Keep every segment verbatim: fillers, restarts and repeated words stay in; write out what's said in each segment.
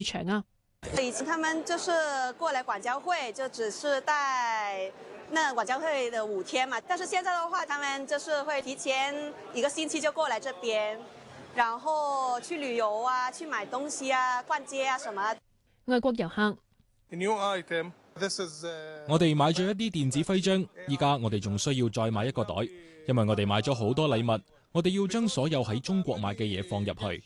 場啊。 以前他們就是過來廣交會，就只是帶那廣交會的五天嘛。但是現在的話，他們就是會提前一個星期就過來這邊，然後去旅遊啊，去買東西啊，逛街啊什麼。 外國遊客， 我哋買咗一啲電子徽章，依家我哋仲需要再買一個袋，因為我哋買咗好多禮物，我哋要將所有喺中國買嘅嘢放入去。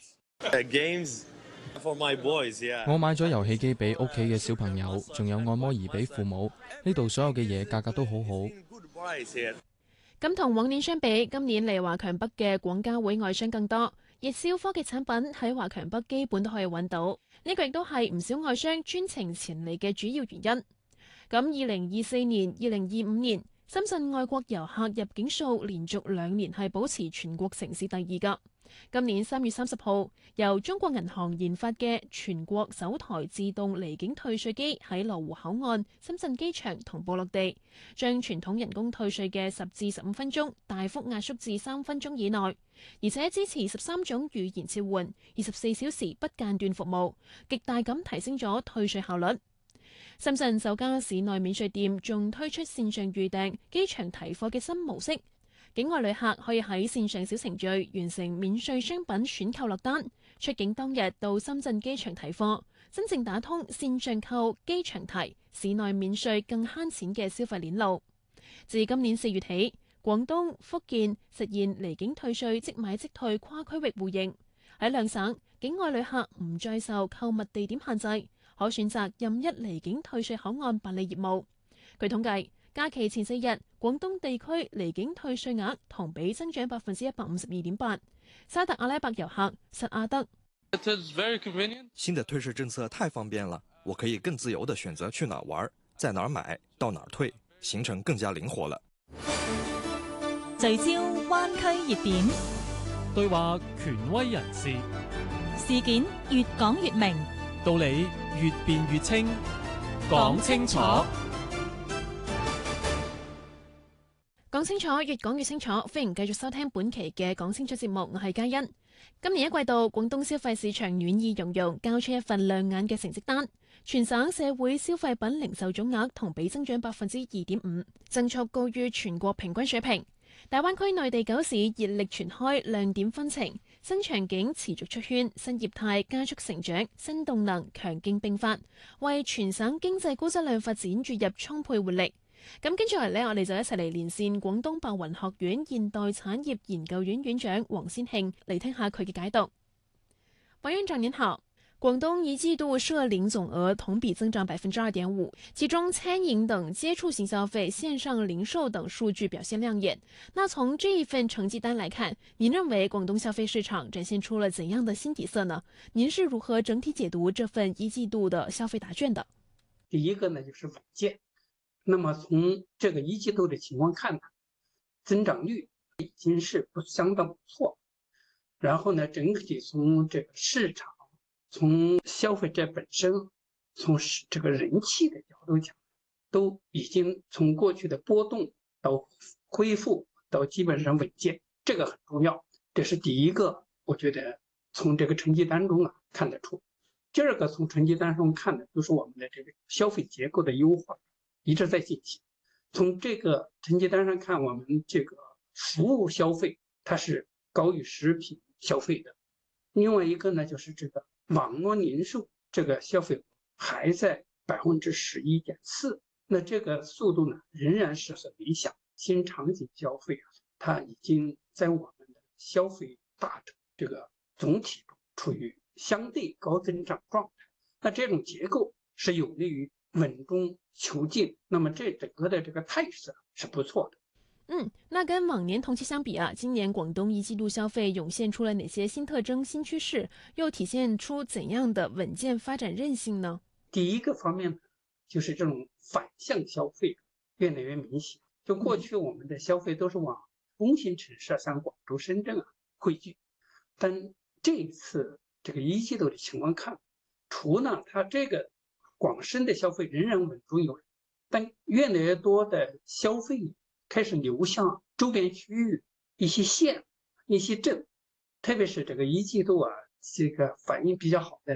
我買咗遊戲機俾屋企嘅小朋友，仲有按摩儀俾父母。呢度所有嘅嘢價格都好好。 咁同往年相比，今年嚟華強北嘅廣交會外商更多，熱銷科技產品喺華強北基本都可以揾到。呢個亦都係唔少外商專程前嚟嘅主要原因。咁二零二四年、二零二五年，深圳外國遊客入境數連續兩年係保持全國城市第二噶。今年三月三十號，由中國銀行研發嘅全國首台自動離境退稅機喺羅湖口岸、深圳機場同步落地，將傳統人工退稅嘅十至十五分鐘大幅壓縮至三分鐘以內，而且支持十三種語言切換，二十四小時不間斷服務，極大咁提升咗退稅效率。深圳首家市內免稅店仲推出線上預訂、機場提貨嘅新模式。境外旅客可以喺線上小程序完成免稅商品選購落單，出境當日到深圳機場提貨，真正打通線上購、機場提、市內免稅更慳錢嘅消費鏈路。自今年四月起，廣東、福建實現離境退稅即買即退跨區域互認，喺兩省境外旅客唔再受購物地點限制，可選擇任一離境退稅口岸辦理業務。據統計，假期前四日，廣東地區離境退稅額同比增長百分之一百五十二點八。沙特阿拉伯遊客實阿德， 新的退稅政策太方便了，我可以更自由地選擇去哪兒玩，在哪兒買，到哪兒退，行程更加靈活了。 聚焦灣區熱點， 對話權威人士， 事件越講越明， 道理越辯越清，講清楚。 講清楚，越講越清楚。歡迎繼續收聽本期嘅講清楚節目，我係嘉欣。今年一季度，廣東消費市場暖意融融，交出一份亮眼嘅成績單。全省社會消費品零售總額同比增長百分之二點五，增速高於全國平均水平。大灣區內地九市熱力全開，亮點紛呈，新場景持續出圈，新業態加速成長，新動能強勁並發，為全省經濟高質量發展注入充沛活力。咁跟住嚟呢，我哋就一齊嚟連線廣東白雲學院現代產業研究院院長黃先慶嚟聽下佢嘅解讀。黃院長您好，廣東一季度社零總額同比增長百分之二點五，其中餐飲等接觸型消費、線上零售等數據表現亮眼。那從這一份成績單來看，您認為廣東消費市場展現出了怎樣的新底色呢？您是如何整體解讀這份一季度的消費答卷的？ 第一個呢，就是穩健。那麼從這個一季度的情況看呢，增長率已經是不相當不錯。然後呢，整體從這個市場、從消費者本身、從這個人氣的角度講，都已經從過去的波動到恢復到基本上穩健，這個很重要。這是第一個，我覺得從這個成績單中啊看得出。第二個，從成績單中看的就是我們的這個消費結構的優化。一直在進行。從這個成績單上看，我們這個服務消費它是高於食品消費的。另外一個呢，就是這個網絡零售這個消費還在百分之十一點四，那這個速度呢仍然是很理想。新場景消費啊，它已經在我們的消費大這個總體處於相對高增長狀態。那這種結構是有利於穩中求進，那麼這整個的這個態勢是不錯的。 嗯，那跟往年同期相比啊，今年廣東一季度消費湧現出了哪些新特徵、新趨勢，又體現出怎樣的穩健發展韌性呢？ 第一個方面就是這種反向消費越來越明顯。就過去我們的消費都是往中心城市，像廣州、深圳啊匯聚，但這一次這個一季度的情況看，除了它這個廣深的消費仍然穩中有，但越來越多的消費開始流向周邊區域、一些縣、一些鎮，特別是這個一季度啊，這個反應比較好的，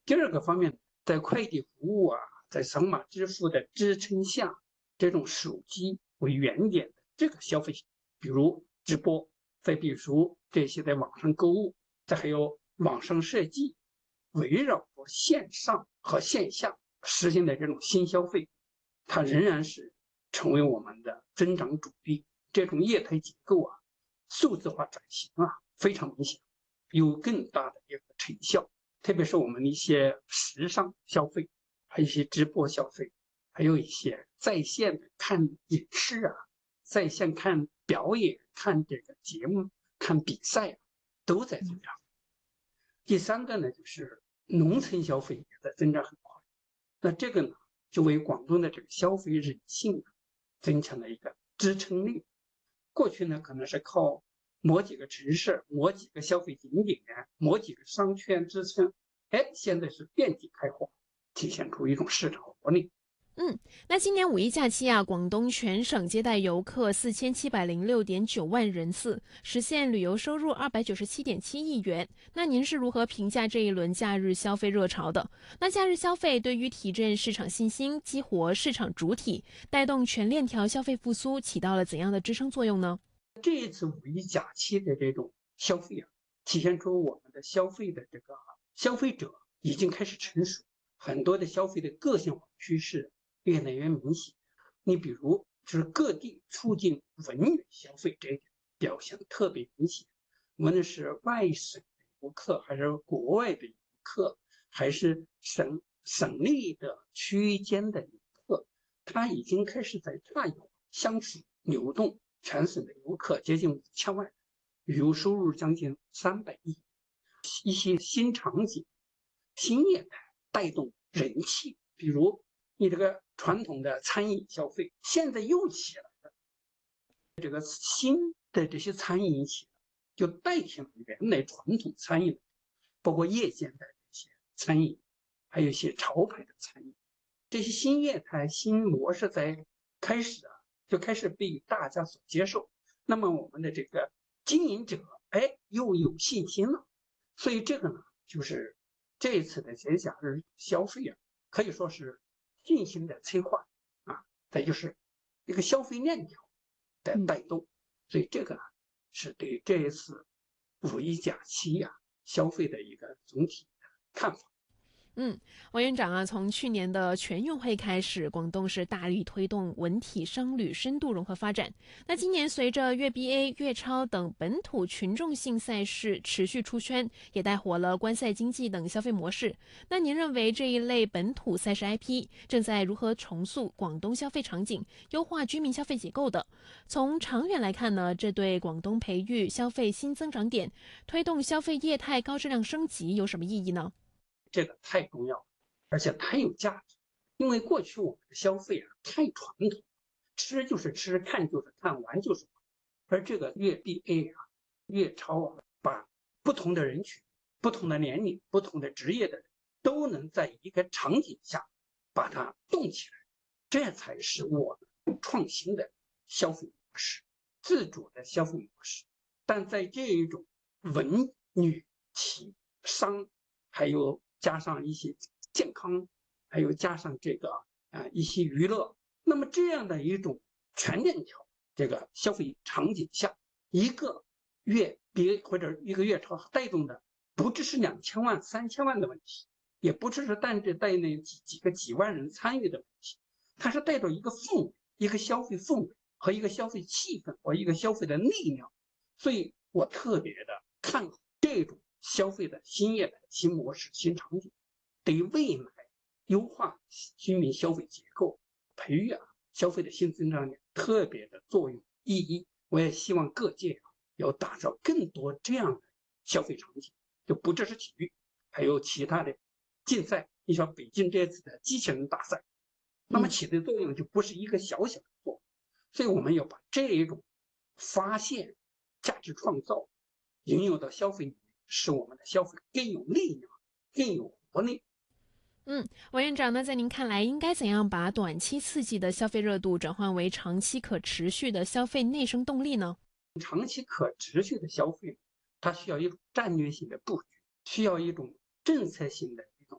第二个方面，在快递服务啊，在扫码支付的支撑下，这种手机为原点的这个消费，比如直播，再比如这些在网上购物，再还有网上设计，围绕着线上和线下实现的这种新消费，它仍然是成为我们的增长主力。这种业态结构啊，数字化转型啊，非常明显，有更大的一个成效。特别是我们一些时尚消费，还有一些直播消费，还有一些在线的看影视啊，在线看表演、看这个节目、看比赛啊，都在增长。第三个呢，就是农村消费也在增长很快。那这个呢，就为广东的这个消费韧性增强了一个支撑力。过去呢，可能是靠某几个城市、某几个消费景点、某几个商圈支撑，哎，现在是遍地开花，体现出一种市场活力。 嗯，那今年五一假期啊，广东全省接待游客四千七百零六点九万人次，实现旅游收入二百九十七点七亿元。那您是如何评价这一轮假日消费热潮的？那假日消费对于提振市场信心、激活市场主体、带动全链条消费复苏，起到了怎样的支撑作用呢？ 这一次五一假期的这种消费啊，体现出我们的消费的这个消费者已经开始成熟，很多的消费的个性化趋势越来越明显。你比如就是各地促进文旅消费这一点表现特别明显，无论是外省的游客，还是国外的游客，还是省省内的区间的游客，他已经开始在大游相处流动。全省的游客接近五千万，旅游收入将近三百亿。一些新场景、新业态带动人气，比如你这个传统的餐饮消费，现在又起来了。这个新的这些餐饮起来，就代替了原来传统餐饮，包括夜间的这些餐饮，还有一些潮牌的餐饮。这些新业态、新模式在开始啊。就开始被大家所接受，那么我们的这个经营者哎又有信心了，所以这个呢，就是这一次的节假日消费啊，可以说是信心的催化啊，再就是一个消费链条的带动，所以这个呢是对这一次五一假期呀、啊、消费的一个总体的看法。 嗯，王院长啊，从去年的全运会开始，广东是大力推动文体商旅深度融合发展。那今年随着粤 B A、粤超等本土群众性赛事持续出圈，也带火了观赛经济等消费模式。那您认为这一类本土赛事 I P 正在如何重塑广东消费场景，优化居民消费结构的？从长远来看呢，这对广东培育消费新增长点、推动消费业态高质量升级有什么意义呢？ 这个太重要了，而且太有价值。因为过去我们的消费啊太传统，吃就是吃，看就是看，玩就是玩。而这个粤 B A 啊、粤超啊，把不同的人群、不同的年龄、不同的职业的人，都能在一个场景下把它动起来，这才是我们创新的消费模式、自主的消费模式。但在这一种文旅企商，还有加上一些健康，还有加上这个啊、呃、一些娱乐，那么这样的一种全链条这个消费场景下，一个月比或者一个月超带动的，不只是两千万、三千万的问题，也不只是单只带那几几个几万人参与的问题，它是带动一个氛围、一个消费氛围和一个消费气氛和一个消费的力量。所以我特别的看好这种消费的新业态、新模式、新场景，对未来优化居民消费结构、培育啊消费的新增长点特别的作用意义。我也希望各界啊要打造更多这样的消费场景，就不只是体育，还有其他的竞赛。你像北京这次的机器人大赛，那么起的作用就不是一个小小的作用。所以我们要把这一种发现、价值创造引用到消费里面，使我们的消费更有力量、更有活力。 嗯，王院长呢，在您看来，应该怎样把短期刺激的消费热度转换为长期可持续的消费内生动力呢？ 长期可持续的消费，它需要一种战略性的布局，需要一种政策性的一种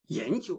研究。